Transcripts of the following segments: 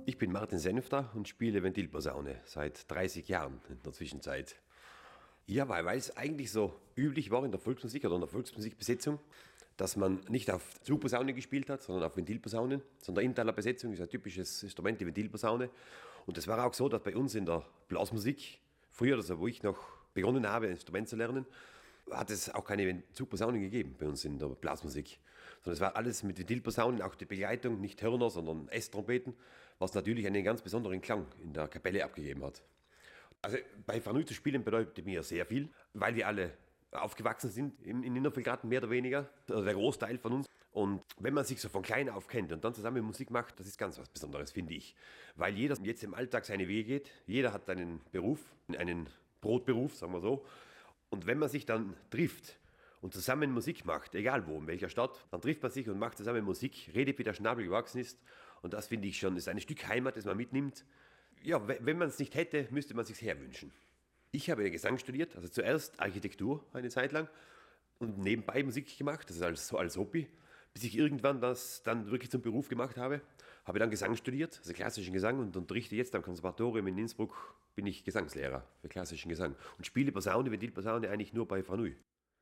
Ich bin Martin Senfter und spiele Ventilposaune seit 30 Jahren in der Zwischenzeit. Ja, weil es eigentlich so üblich war in der Volksmusik oder in der Volksmusikbesetzung, dass man nicht auf Zugposaune gespielt hat, sondern auf Ventilposaunen. So in der Innentaler-Besetzung ist ein typisches Instrument die Ventilposaune. Und es war auch so, dass bei uns in der Blasmusik, früher oder so, wo ich noch begonnen habe, ein Instrument zu lernen, hat es auch keine Zugposaunen gegeben bei uns in der Blasmusik. Sondern es war alles mit Ventilposaunen, auch die Begleitung, nicht Hörner, sondern S-Trompeten, was natürlich einen ganz besonderen Klang in der Kapelle abgegeben hat. Also bei Franui zu spielen bedeutet mir sehr viel, weil wir alle aufgewachsen sind in Innervillgraten, mehr oder weniger, also der Großteil von uns. Und wenn man sich so von klein auf kennt und dann zusammen Musik macht, das ist ganz was Besonderes, finde ich. Weil jeder jetzt im Alltag seine Wege geht, jeder hat einen Beruf, einen Brotberuf, sagen wir so. Und wenn man sich dann trifft und zusammen Musik macht, egal wo, in welcher Stadt, dann trifft man sich und macht zusammen Musik, redet, wie der Schnabel gewachsen ist. Und das finde ich schon, ist ein Stück Heimat, das man mitnimmt. Ja, wenn man es nicht hätte, müsste man es sich herwünschen. Ich habe Gesang studiert, also zuerst Architektur eine Zeit lang und nebenbei Musik gemacht, das ist als Hobby, bis ich irgendwann das dann wirklich zum Beruf gemacht habe. Habe dann Gesang studiert, also klassischen Gesang, und unterrichte jetzt am Konservatorium in Innsbruck, bin ich Gesangslehrer für klassischen Gesang und spiele Posaune, Ventilposaune eigentlich nur bei Franui.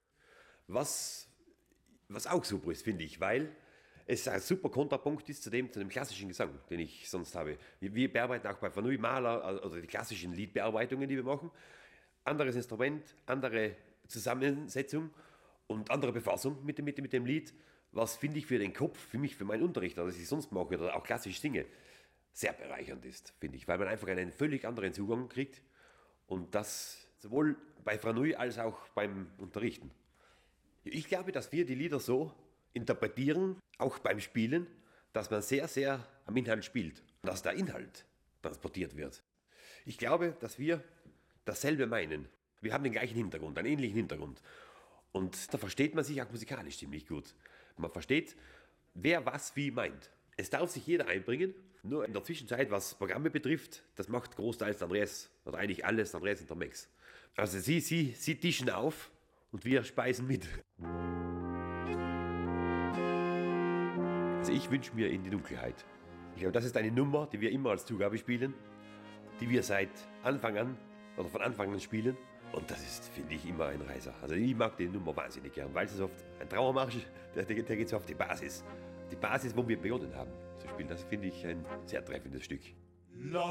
Was auch super ist, finde ich, weil es ein super Kontrapunkt ist zu dem klassischen Gesang, den ich sonst habe. Wir bearbeiten auch bei Franui Maler, also die klassischen Liedbearbeitungen, die wir machen. Anderes Instrument, andere Zusammensetzung und andere Befassung mit dem Lied, was finde ich für den Kopf, für mich, für meinen Unterricht, das ich sonst mache oder auch klassisch singe, sehr bereichernd ist, finde ich, weil man einfach einen völlig anderen Zugang kriegt und das sowohl bei Franui als auch beim Unterrichten. Ich glaube, dass wir die Lieder so interpretieren, auch beim Spielen, dass man sehr, sehr am Inhalt spielt, dass der Inhalt transportiert wird. Ich glaube, dass wir dasselbe meinen. Wir haben den gleichen Hintergrund, einen ähnlichen Hintergrund. Und da versteht man sich auch musikalisch ziemlich gut. Man versteht, wer was wie meint. Es darf sich jeder einbringen, nur in der Zwischenzeit, was Programme betrifft, das macht großteils Andreas, oder eigentlich alles Andreas und der Max. Also sie tischen auf und wir speisen mit. Also ich wünsche mir In die Dunkelheit. Ich glaube, das ist eine Nummer, die wir immer als Zugabe spielen, die wir seit Anfang an oder von Anfang an spielen. Und das ist, finde ich, immer ein Reißer. Also ich mag die Nummer wahnsinnig gern, weil es ist oft ein Trauermarsch, der geht so auf die Basis. Die Basis, wo wir begonnen haben zu spielen, das finde ich ein sehr treffendes Stück.